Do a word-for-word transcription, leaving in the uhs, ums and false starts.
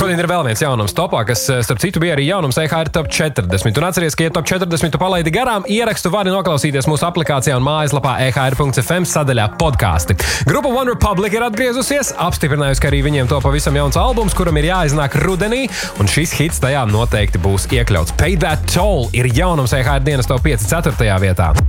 šodien ir vēl viens jaunums topā, kas, starp citu, bija arī jaunums E H R Top četrdesmit. Un atceries, ka, ja Top četrdesmit tu palaidi garām, ierakstu vari noklausīties mūsu aplikācijā un mājaslapā e h r punkts f m sadaļā podkāsti. Grupa One Republic ir atgriezusies, apstiprinājusi, ka arī viņiem to pavisam jauns albums, kuram ir jāiznāk rudenī, un šis hits tajā noteikti būs iekļauts. Pay That Toll ir jaunums E H R dienas top pieci ceturtajā vietā.